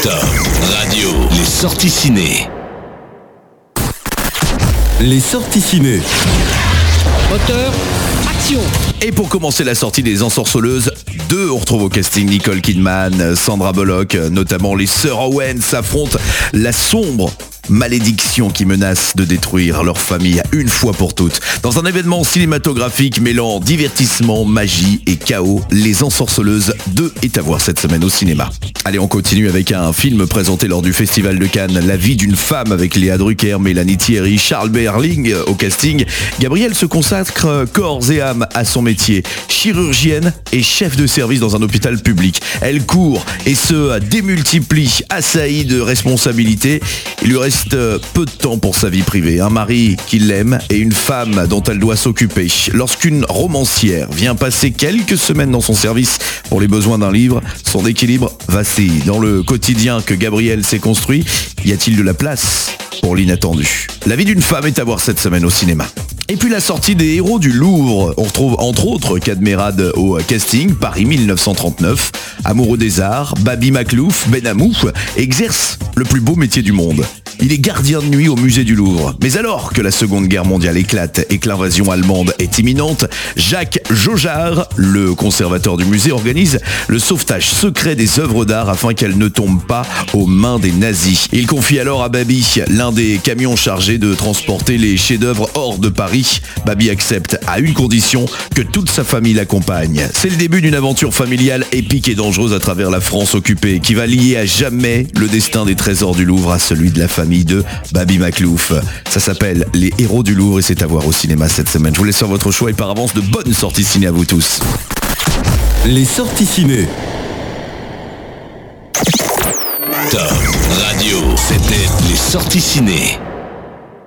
Top Radio, les sorties ciné. Les sorties ciné. Moteur, action. Et pour commencer la sortie des Ensorceleuses 2, on retrouve au casting Nicole Kidman, Sandra Bullock, notamment les sœurs Owen s'affrontent la sombre malédiction qui menace de détruire leur famille une fois pour toutes. Dans un événement cinématographique mêlant divertissement, magie et chaos, Les Ensorceleuses 2 est à voir cette semaine au cinéma. Allez, on continue avec un film présenté lors du Festival de Cannes, La vie d'une femme avec Léa Drucker, Mélanie Thierry, Charles Berling au casting. Gabrielle se consacre corps et âme à son métier, chirurgienne et chef de service dans un hôpital public. Elle court et se démultiplie, assaillie de responsabilités. Il lui reste peu de temps pour sa vie privée, un mari qui l'aime et une femme dont elle doit s'occuper. Lorsqu'une romancière vient passer quelques semaines dans son service pour les besoins d'un livre, son équilibre vacille. Dans le quotidien que Gabrielle s'est construit, y a-t-il de la place pour l'inattendu? La vie d'une femme est à voir cette semaine au cinéma. Et puis la sortie des Héros du Louvre. On retrouve entre autres Cadmerade au casting, Paris 1939. Amoureux des arts, Babi Maclouf, Benamou, exerce le plus beau métier du monde. Il est gardien de nuit au musée du Louvre. Mais alors que la Seconde Guerre mondiale éclate et que l'invasion allemande est imminente, Jacques Jaujard, le conservateur du musée, organise le sauvetage secret des œuvres d'art afin qu'elles ne tombent pas aux mains des nazis. Il confie alors à Babi l'un des camions chargés de transporter les chefs-d'œuvre hors de Paris. Babi accepte à une condition, que toute sa famille l'accompagne. C'est le début d'une aventure familiale épique et dangereuse à travers la France occupée qui va lier à jamais le destin des trésors du Louvre à celui de la famille de Babi Maclouf. Ça s'appelle Les Héros du Louvre et c'est à voir au cinéma cette semaine. Je vous laisse sur votre choix et par avance de bonnes sorties ciné à vous tous. Les sorties ciné. Top Radio, c'était les sorties ciné.